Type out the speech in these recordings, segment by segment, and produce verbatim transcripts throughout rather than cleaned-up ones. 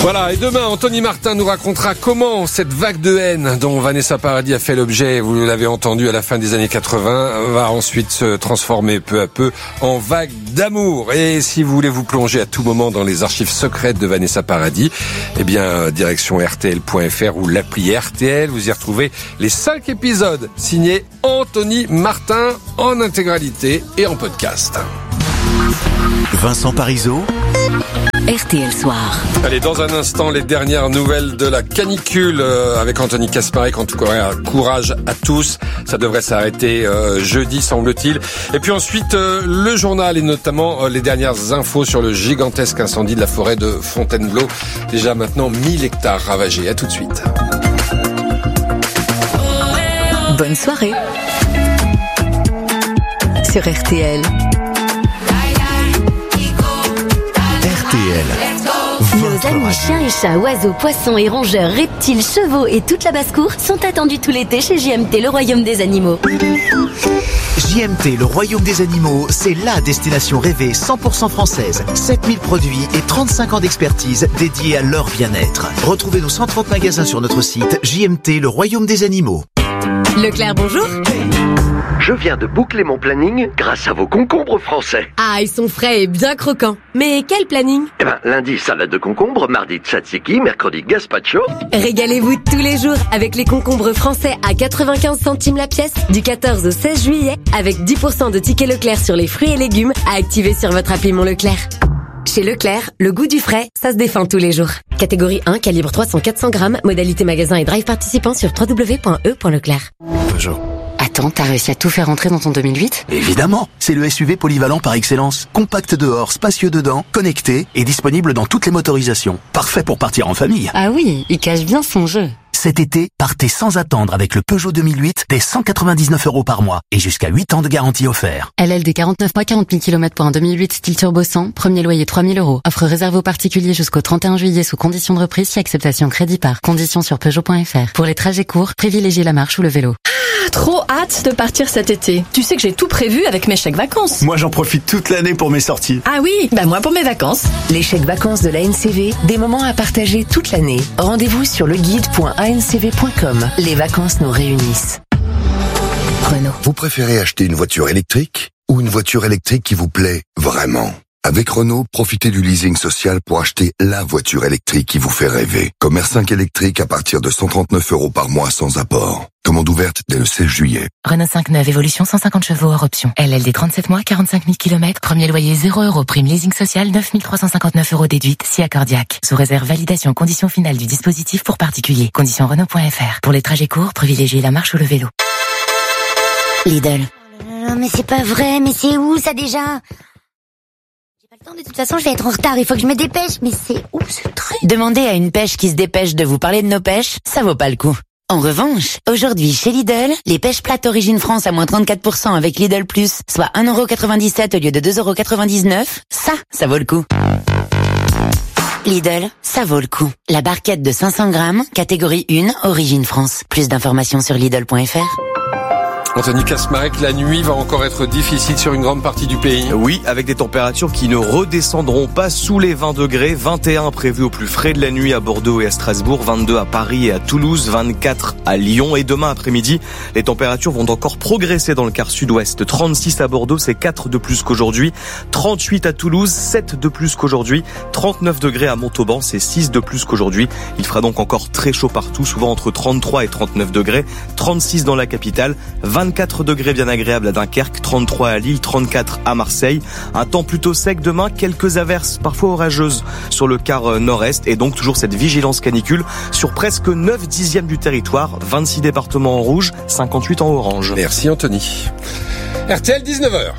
Voilà, et demain, Anthony Martin nous racontera comment cette vague de haine dont Vanessa Paradis a fait l'objet, vous l'avez entendu à la fin des années quatre-vingts, va ensuite se transformer peu à peu en vague d'amour. Et si vous voulez vous plonger à tout moment dans les archives secrètes de Vanessa Paradis, eh bien, direction R T L point F R ou l'appli R T L, vous y retrouvez les cinq épisodes signés Anthony Martin en intégralité et en podcast. Vincent Parisot, R T L Soir. Allez, dans un instant, les dernières nouvelles de la canicule euh, avec Anthony Kasmarek. En tout cas, courage à tous. Ça devrait s'arrêter euh, jeudi, semble-t-il. Et puis ensuite, euh, le journal et notamment euh, les dernières infos sur le gigantesque incendie de la forêt de Fontainebleau. Déjà maintenant mille hectares ravagés. À tout de suite. Bonne soirée sur R T L. R T L. Nos amis chiens et chats, oiseaux, poissons et rongeurs, reptiles, chevaux et toute la basse-cour sont attendus tout l'été chez J M T, le royaume des animaux. J M T, le royaume des animaux, c'est la destination rêvée cent pour cent française. sept mille produits et trente-cinq ans d'expertise dédiés à leur bien-être. Retrouvez nos cent trente magasins sur notre site J M T, le royaume des animaux. Leclerc, bonjour. Je viens de boucler mon planning grâce à vos concombres français. Ah, ils sont frais et bien croquants. Mais quel planning? Eh ben, lundi, salade de concombre, mardi, tzatziki, mercredi, gazpacho. Régalez-vous tous les jours avec les concombres français à quatre-vingt-quinze centimes la pièce du quatorze au seize juillet avec dix pour cent de tickets Leclerc sur les fruits et légumes à activer sur votre appli Mon Leclerc. Chez Leclerc, le goût du frais, ça se défend tous les jours. Catégorie un, calibre trois cents à quatre cents grammes, modalité magasin et drive participant sur w w w point e point leclerc. Peugeot. Attends, t'as réussi à tout faire rentrer dans ton deux mille huit? Évidemment, c'est le S U V polyvalent par excellence. Compact dehors, spacieux dedans, connecté et disponible dans toutes les motorisations. Parfait pour partir en famille. Ah oui, il cache bien son jeu. Cet été, partez sans attendre avec le Peugeot deux mille huit dès cent quatre-vingt-dix-neuf euros par mois et jusqu'à huit ans de garantie offert. L L D quarante-neuf mois, quarante mille kilomètres pour un deux mille huit style turbo cent, premier loyer trois mille euros. Offre réservée aux particuliers jusqu'au trente et un juillet sous condition de reprise si acceptation crédit par. Conditions sur Peugeot point F R. Pour les trajets courts, privilégiez la marche ou le vélo. Trop hâte de partir cet été. Tu sais que j'ai tout prévu avec mes chèques vacances. Moi, j'en profite toute l'année pour mes sorties. Ah oui, bah moi pour mes vacances. Les chèques vacances de l'A N C V, des moments à partager toute l'année. Rendez-vous sur le guide point a n c v point com. Les vacances nous réunissent. Renault. Vous préférez acheter une voiture électrique ou une voiture électrique qui vous plaît vraiment? Avec Renault, profitez du leasing social pour acheter la voiture électrique qui vous fait rêver. Comme R cinq électrique à partir de cent trente-neuf euros par mois sans apport. Commande ouverte dès le seize juillet. Renault cinq neuf Évolution cent cinquante chevaux hors option. L L D trente-sept mois, quarante-cinq mille kilomètres. Premier loyer zéro euros. Prime leasing social neuf mille trois cent cinquante-neuf euros déduite. Si accordiaque. Sous réserve validation condition finale du dispositif pour particulier. Condition Renault point F R. Pour les trajets courts, privilégiez la marche ou le vélo. Lidl. Non mais c'est pas vrai, mais c'est où ça déjà? De toute façon, je vais être en retard, il faut que je me dépêche, mais c'est où ce truc? Demandez à une pêche qui se dépêche de vous parler de nos pêches, ça vaut pas le coup. En revanche, aujourd'hui chez Lidl, les pêches plates Origine France à moins trente-quatre pour cent avec Lidl Plus, soit un euro quatre-vingt-dix-sept au lieu de deux euros quatre-vingt-dix-neuf, ça, ça vaut le coup. Lidl, ça vaut le coup. La barquette de cinq cents grammes, catégorie un, Origine France. Plus d'informations sur Lidl point F R. Anthony Kasmarek, la nuit va encore être difficile sur une grande partie du pays. Oui, avec des températures qui ne redescendront pas sous les vingt degrés. vingt et un prévus au plus frais de la nuit à Bordeaux et à Strasbourg, vingt-deux à Paris et à Toulouse, vingt-quatre à Lyon. Et demain après-midi, les températures vont encore progresser dans le quart sud-ouest. trente-six à Bordeaux, c'est quatre de plus qu'aujourd'hui. trente-huit à Toulouse, sept de plus qu'aujourd'hui. trente-neuf degrés à Montauban, c'est six de plus qu'aujourd'hui. Il fera donc encore très chaud partout, souvent entre trente-trois et trente-neuf degrés. trente-six dans la capitale, vingt-quatre degrés bien agréables à Dunkerque, trente-trois à Lille, trente-quatre à Marseille. Un temps plutôt sec demain, quelques averses, parfois orageuses sur le quart nord-est et donc toujours cette vigilance canicule sur presque neuf dixièmes du territoire, vingt-six départements en rouge, cinquante-huit en orange. Merci Anthony. R T L dix-neuf heures.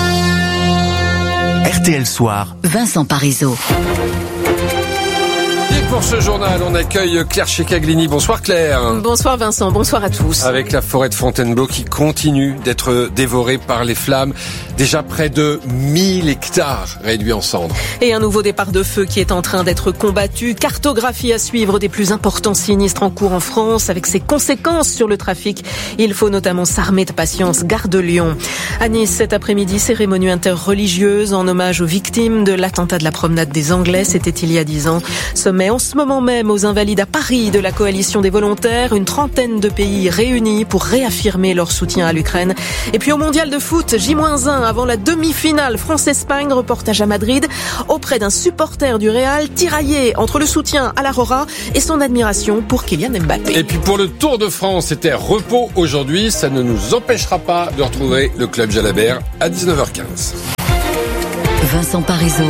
R T L Soir. Vincent Parisot. Et pour ce journal, on accueille Claire Checaglini. Bonsoir Claire. Bonsoir Vincent, bonsoir à tous. Avec la forêt de Fontainebleau qui continue d'être dévorée par les flammes. Déjà près de mille hectares réduits en cendres. Et un nouveau départ de feu qui est en train d'être combattu. Cartographie à suivre des plus importants sinistres en cours en France avec ses conséquences sur le trafic. Il faut notamment s'armer de patience. Gare de Lyon. À Nice, cet après-midi, cérémonie interreligieuse en hommage aux victimes de l'attentat de la promenade des Anglais. C'était il y a dix ans. Sommet en ce moment même aux Invalides à Paris de la coalition des volontaires. Une trentaine de pays réunis pour réaffirmer leur soutien à l'Ukraine. Et puis au mondial de foot, J moins un avant la demi-finale France-Espagne. Reportage à Madrid auprès d'un supporter du Real tiraillé entre le soutien à l'Aurora et son admiration pour Kylian Mbappé. Et puis pour le Tour de France, c'était repos aujourd'hui. Ça ne nous empêchera pas de retrouver le Club Jalabert à dix-neuf heures quinze. Vincent Parisot.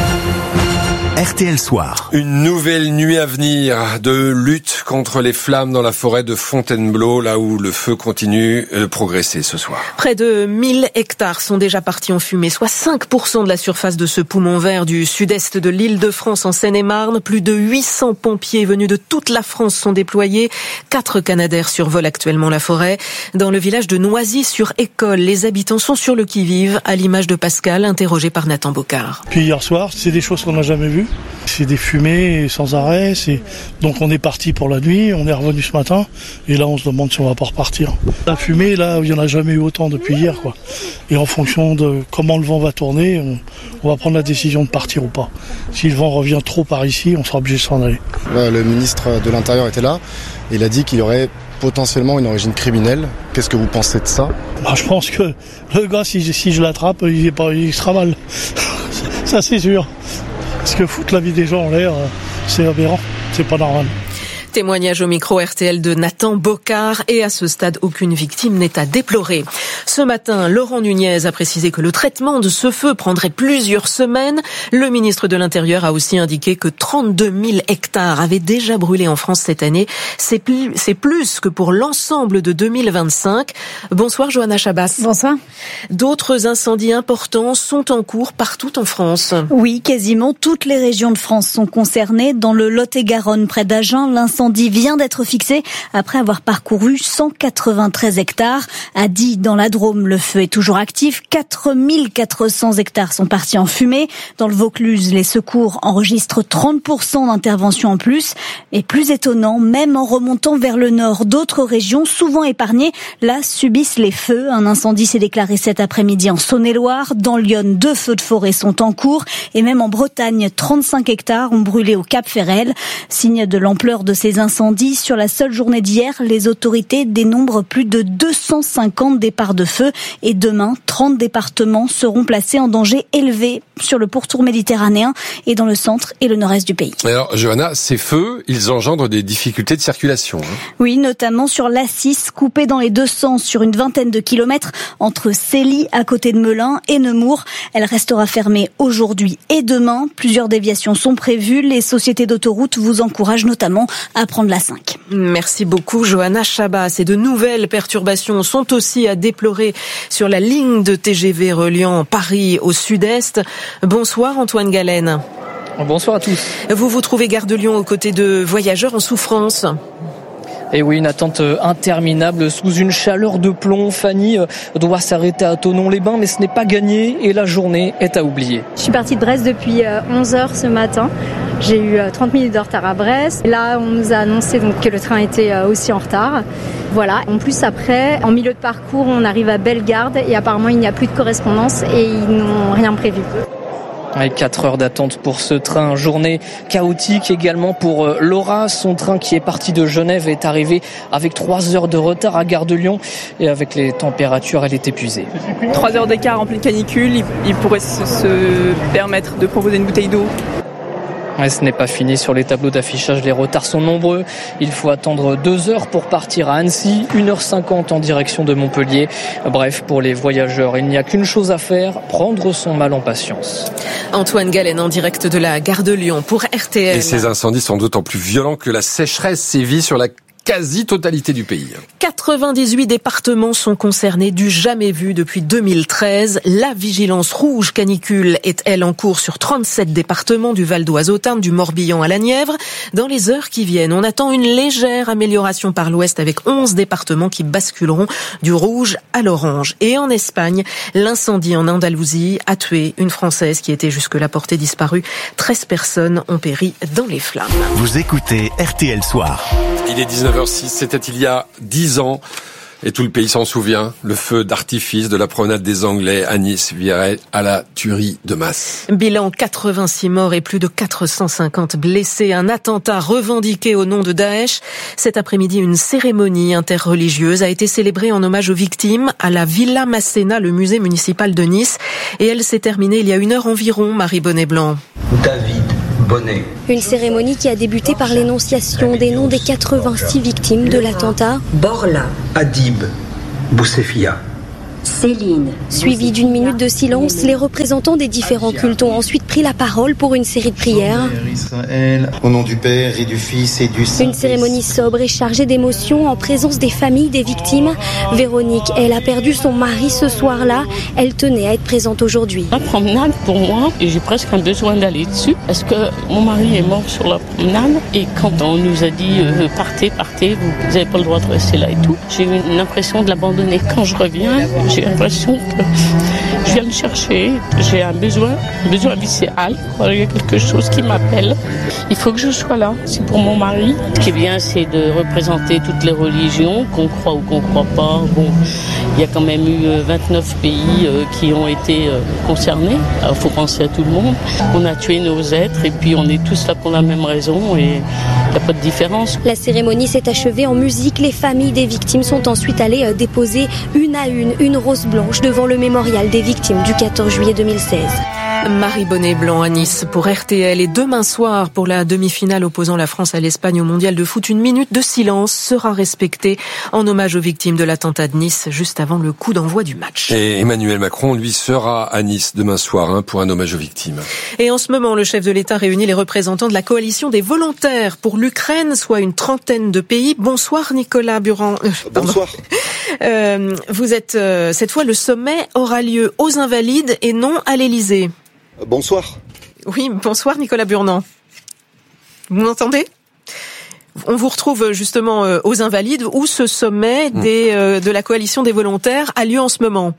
R T L Soir. Une nouvelle nuit à venir de lutte contre les flammes dans la forêt de Fontainebleau, là où le feu continue de progresser ce soir. Près de mille hectares sont déjà partis en fumée, soit cinq pour cent de la surface de ce poumon vert du sud-est de l'Île-de-France en Seine-et-Marne. Plus de huit cents pompiers venus de toute la France sont déployés. Quatre Canadair survolent actuellement la forêt. Dans le village de Noisy-sur-École, les habitants sont sur le qui-vive, à l'image de Pascal, interrogé par Nathan Bocard. Puis hier soir, c'est des choses qu'on n'a jamais vues. C'est des fumées sans arrêt. C'est... Donc on est parti pour la nuit, on est revenu ce matin. Et là, on se demande si on va pas repartir. La fumée, là, il n'y en a jamais eu autant depuis hier, quoi. Et en fonction de comment le vent va tourner, on, on va prendre la décision de partir ou pas. Si le vent revient trop par ici, on sera obligé de s'en aller. Là, le ministre de l'Intérieur était là. Et il a dit qu'il y aurait potentiellement une origine criminelle. Qu'est-ce que vous pensez de ça ? Bah, je pense que le gars, si, si je l'attrape, il, est pas, il sera mal. Ça, c'est sûr. Parce que foutre la vie des gens en l'air, c'est aberrant, c'est pas normal. Témoignage au micro R T L de Nathan Bocard et à ce stade, aucune victime n'est à déplorer. Ce matin, Laurent Nunez a précisé que le traitement de ce feu prendrait plusieurs semaines. Le ministre de l'Intérieur a aussi indiqué que trente-deux mille hectares avaient déjà brûlé en France cette année. C'est plus, c'est plus que pour l'ensemble de deux mille vingt-cinq. Bonsoir Johanna Chabas. Bonsoir. D'autres incendies importants sont en cours partout en France. Oui, quasiment toutes les régions de France sont concernées. Dans le Lot-et-Garonne, près d'Agen, l'incendie vient d'être fixé après avoir parcouru cent quatre-vingt-treize hectares. À Die, dans la Drôme, le feu est toujours actif. quatre mille quatre cents hectares sont partis en fumée. Dans le Vaucluse, les secours enregistrent trente pour cent d'intervention en plus. Et plus étonnant, même en remontant vers le nord, d'autres régions, souvent épargnées, là, subissent les feux. Un incendie s'est déclaré cet après-midi en Saône-et-Loire. Dans Lyon, deux feux de forêt sont en cours. Et même en Bretagne, trente-cinq hectares ont brûlé au Cap Ferrel. Signe de l'ampleur de ces incendies, sur la seule journée d'hier, les autorités dénombrent plus de deux cent cinquante départs de feu et demain, trente départements seront placés en danger élevé sur le pourtour méditerranéen et dans le centre et le nord-est du pays. Alors, Johanna, ces feux, ils engendrent des difficultés de circulation. Hein. Oui, notamment sur l'A six, coupée dans les deux sens sur une vingtaine de kilomètres entre Cély, à côté de Melun, et Nemours. Elle restera fermée aujourd'hui et demain. Plusieurs déviations sont prévues. Les sociétés d'autoroutes vous encouragent notamment à prendre la cinq. Merci beaucoup Johanna Chabas. Et de nouvelles perturbations sont aussi à déplorer sur la ligne de T G V reliant Paris au sud-est. Bonsoir Antoine Galen. Bonsoir à tous. Vous vous trouvez gare de Lyon aux côtés de voyageurs en souffrance. Et oui, une attente interminable sous une chaleur de plomb. Fanny doit s'arrêter à Thonon-les-Bains, mais ce n'est pas gagné et la journée est à oublier. Je suis partie de Brest depuis onze heures ce matin. J'ai eu trente minutes de retard à Brest. Là, on nous a annoncé donc que le train était aussi en retard. Voilà. En plus, après, en milieu de parcours, on arrive à Bellegarde et apparemment, il n'y a plus de correspondance et ils n'ont rien prévu. Avec quatre heures d'attente pour ce train, journée chaotique également pour Laura. Son train qui est parti de Genève est arrivé avec trois heures de retard à Gare de Lyon et avec les températures, elle est épuisée. Trois heures d'écart en pleine canicule, il, il pourrait se, se permettre de proposer une bouteille d'eau. Ouais, ce n'est pas fini sur les tableaux d'affichage, les retards sont nombreux. Il faut attendre deux heures pour partir à Annecy, une heure cinquante en direction de Montpellier. Bref, pour les voyageurs, il n'y a qu'une chose à faire, prendre son mal en patience. Antoine Galen en direct de la gare de Lyon pour R T L. Et ces incendies sont d'autant plus violents que la sécheresse sévit sur la quasi-totalité du pays. quatre-vingt-dix-huit départements sont concernés du jamais vu depuis deux mille treize. La vigilance rouge canicule est, elle, en cours sur trente-sept départements du Val d'Oise au Tarn, du Morbihan à la Nièvre. Dans les heures qui viennent, on attend une légère amélioration par l'ouest avec onze départements qui basculeront du rouge à l'orange. Et en Espagne, l'incendie en Andalousie a tué une Française qui était jusque-là portée disparue. treize personnes ont péri dans les flammes. Vous écoutez R T L Soir. Il est dix-neuf heures six, c'était il y a dix ans. Et tout le pays s'en souvient, le feu d'artifice de la promenade des Anglais à Nice virait à la tuerie de masse. Bilan quatre-vingt-six morts et plus de quatre cent cinquante blessés. Un attentat revendiqué au nom de Daesh. Cet après-midi, une cérémonie interreligieuse a été célébrée en hommage aux victimes à la Villa Masséna, le musée municipal de Nice. Et elle s'est terminée il y a une heure environ, Marie Bonnet-Blanc. David Bonnet. Une cérémonie qui a débuté par l'énonciation des noms des quatre-vingt-six victimes de l'attentat. Borla, Adib, Boussefia, Céline. Suivi d'une minute de silence, les représentants des différents cultes ont ensuite pris la parole pour une série de prières. Au nom du Père et du Fils et du Saint-Esprit. Une cérémonie sobre et chargée d'émotions en présence des familles des victimes. Véronique, elle a perdu son mari ce soir-là. Elle tenait à être présente aujourd'hui. La promenade, pour moi, j'ai presque un besoin d'aller dessus parce que mon mari est mort sur la promenade et quand on nous a dit euh, partez, partez, vous n'avez pas le droit de rester là et tout, j'ai eu l'impression de l'abandonner. Quand je reviens, j'ai l'impression que je viens le chercher, j'ai un besoin, un besoin viscéral, il y a quelque chose qui m'appelle. Il faut que je sois là, c'est pour mon mari. Ce qui est bien, c'est de représenter toutes les religions, qu'on croit ou qu'on croit pas. Bon, il y a quand même eu vingt-neuf pays qui ont été concernés. Il faut penser à tout le monde. On a tué nos êtres et puis on est tous là pour la même raison et il n'y a pas de différence. La cérémonie s'est achevée en musique. Les familles des victimes sont ensuite allées déposer une à une une rose blanche devant le mémorial des victimes du quatorze juillet deux mille seize. Marie Bonnet-Blanc à Nice pour R T L. Et demain soir, pour la demi-finale opposant la France à l'Espagne au mondial de foot, une minute de silence sera respectée en hommage aux victimes de l'attentat de Nice juste avant le coup d'envoi du match. Et Emmanuel Macron, lui, sera à Nice demain soir hein, pour un hommage aux victimes. Et en ce moment, le chef de l'État réunit les représentants de la coalition des volontaires pour l'Ukraine, soit une trentaine de pays. Bonsoir Nicolas Buran. Euh, Bonsoir. Euh, vous êtes euh, cette fois, le sommet aura lieu aux Invalides et non à l'Élysée. Bonsoir. Oui, bonsoir Nicolas Burnand. Vous m'entendez ? On vous retrouve justement aux Invalides où ce sommet des, euh, de la coalition des volontaires a lieu en ce moment.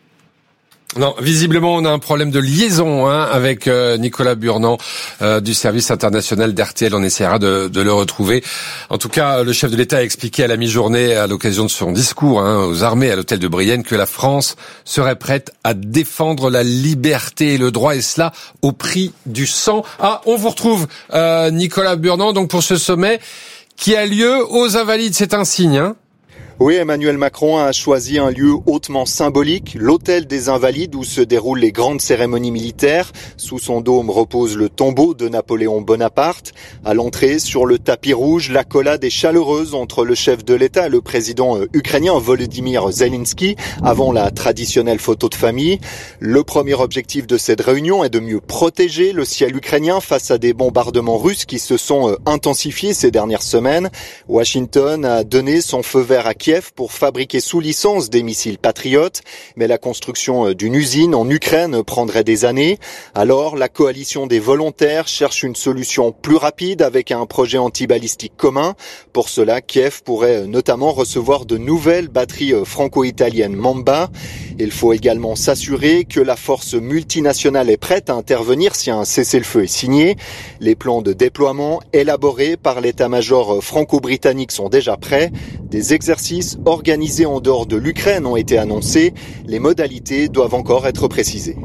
Non, visiblement, on a un problème de liaison hein, avec euh, Nicolas Burnand euh, du service international d'R T L. On essaiera de, de le retrouver. En tout cas, le chef de l'État a expliqué à la mi-journée, à l'occasion de son discours hein, aux armées à l'hôtel de Brienne, que la France serait prête à défendre la liberté et le droit, et cela au prix du sang. Ah, on vous retrouve, euh, Nicolas Burnand, donc pour ce sommet qui a lieu aux Invalides. C'est un signe, hein ? Oui, Emmanuel Macron a choisi un lieu hautement symbolique, l'hôtel des Invalides où se déroulent les grandes cérémonies militaires. Sous son dôme repose le tombeau de Napoléon Bonaparte. À l'entrée, sur le tapis rouge, l'accolade est chaleureuse entre le chef de l'État et le président ukrainien Volodymyr Zelensky avant la traditionnelle photo de famille. Le premier objectif de cette réunion est de mieux protéger le ciel ukrainien face à des bombardements russes qui se sont intensifiés ces dernières semaines. Washington a donné son feu vert à Kiev pour fabriquer sous licence des missiles patriotes, mais la construction d'une usine en Ukraine prendrait des années. Alors, la coalition des volontaires cherche une solution plus rapide avec un projet antibalistique commun. Pour cela, Kiev pourrait notamment recevoir de nouvelles batteries franco-italiennes Mamba. Il faut également s'assurer que la force multinationale est prête à intervenir si un cessez-le-feu est signé. Les plans de déploiement élaborés par l'état-major franco-britannique sont déjà prêts. Des exercices organisés en dehors de l'Ukraine ont été annoncés. Les modalités doivent encore être précisées.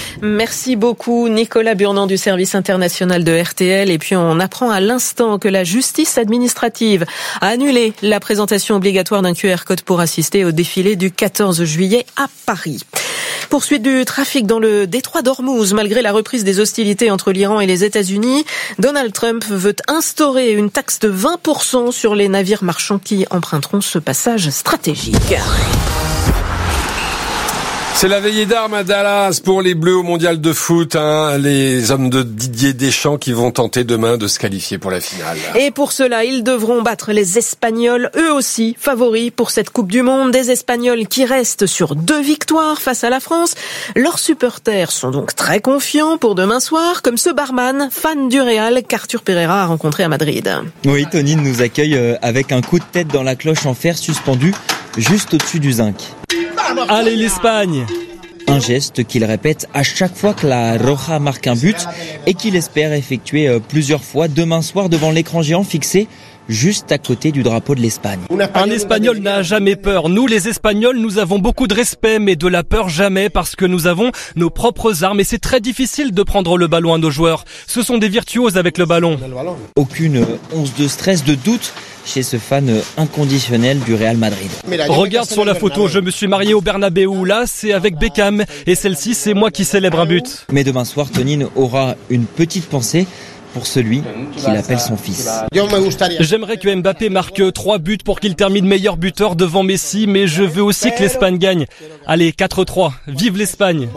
Merci beaucoup Nicolas Burnand du service international de R T L. Et puis on apprend à l'instant que la justice administrative a annulé la présentation obligatoire d'un Q R code pour assister au défilé du quatorze juillet à Paris. Poursuite du trafic dans le détroit d'Ormuz. Malgré la reprise des hostilités entre l'Iran et les États-Unis, Donald Trump veut instaurer une taxe de vingt pour cent sur les navires marchands qui emprunteront ce passage stratégique. C'est la veillée d'armes à Dallas pour les Bleus au mondial de foot, hein. Les hommes de Didier Deschamps qui vont tenter demain de se qualifier pour la finale. Et pour cela, ils devront battre les Espagnols, eux aussi favoris pour cette Coupe du Monde. Des Espagnols qui restent sur deux victoires face à la France. Leurs supporters sont donc très confiants pour demain soir, comme ce barman, fan du Real, qu'Arthur Pereira a rencontré à Madrid. Oui, Tony nous accueille avec un coup de tête dans la cloche en fer suspendue juste au-dessus du zinc. Allez l'Espagne! Un geste qu'il répète à chaque fois que la Roja marque un but et qu'il espère effectuer plusieurs fois demain soir devant l'écran géant fixé juste à côté du drapeau de l'Espagne. Un Espagnol n'a jamais peur. Nous, les Espagnols, nous avons beaucoup de respect, mais de la peur jamais, parce que nous avons nos propres armes et c'est très difficile de prendre le ballon à nos joueurs. Ce sont des virtuoses avec le ballon. Aucune once de stress, de doute chez ce fan inconditionnel du Real Madrid. Regarde sur la photo, je me suis marié au Bernabéu. Là, c'est avec Beckham et celle-ci, c'est moi qui célèbre un but. Mais demain soir, Tonine aura une petite pensée pour celui qu'il appelle son fils. J'aimerais que Mbappé marque trois buts pour qu'il termine meilleur buteur devant Messi, mais je veux aussi que l'Espagne gagne. Allez, quatre trois, vive l'Espagne!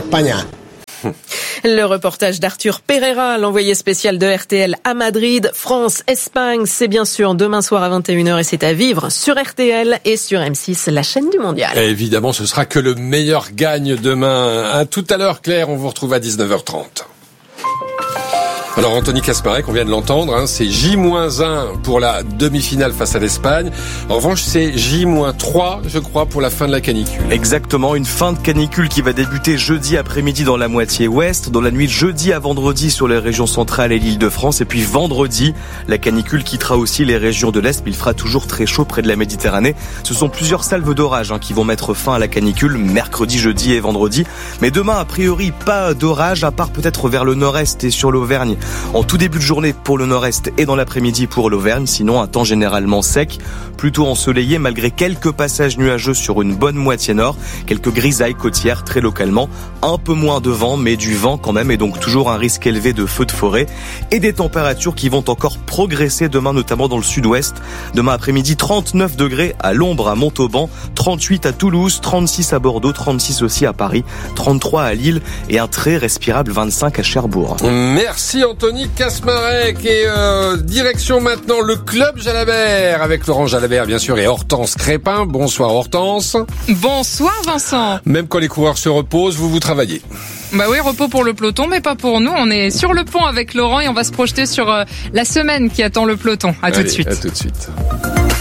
Le reportage d'Arthur Pereira, l'envoyé spécial de R T L à Madrid. France-Espagne, c'est bien sûr demain soir à vingt et une heures et c'est à vivre sur R T L et sur M six, la chaîne du mondial. Et évidemment, ce sera que le meilleur gagne demain. À tout à l'heure, Claire, on vous retrouve à dix-neuf heures trente. Alors Anthony Kasmarek, on vient de l'entendre, hein, c'est J moins un pour la demi-finale face à l'Espagne. En revanche, c'est J moins trois, je crois, pour la fin de la canicule. Exactement, une fin de canicule qui va débuter jeudi après-midi dans la moitié ouest, dans la nuit de jeudi à vendredi sur les régions centrales et l'Île-de-France, et puis vendredi, la canicule quittera aussi les régions de l'Est, mais il fera toujours très chaud près de la Méditerranée. Ce sont plusieurs salves d'orage hein, qui vont mettre fin à la canicule mercredi, jeudi et vendredi. Mais demain, a priori, pas d'orage, à part peut-être vers le nord-est et sur l'Auvergne. En tout début de journée pour le nord-est et dans l'après-midi pour l'Auvergne, sinon un temps généralement sec, plutôt ensoleillé malgré quelques passages nuageux sur une bonne moitié nord, quelques grisailles côtières très localement, un peu moins de vent mais du vent quand même et donc toujours un risque élevé de feux de forêt et des températures qui vont encore progresser demain notamment dans le sud-ouest. Demain après-midi trente-neuf degrés à l'ombre à Montauban, trente-huit à Toulouse, trente-six à Bordeaux, trente-six aussi à Paris, trente-trois à Lille et un très respirable vingt-cinq à Cherbourg. Merci Anthony Kasmarek et euh, direction maintenant le club Jalabert avec Laurent Jalabert bien sûr et Hortense Crépin. Bonsoir Hortense. Bonsoir Vincent. Même quand les coureurs se reposent, vous vous travaillez. Bah oui, repos pour le peloton, mais pas pour nous. On est sur le pont avec Laurent et on va se projeter sur euh, la semaine qui attend le peloton. À Allez, tout de suite. À tout de suite.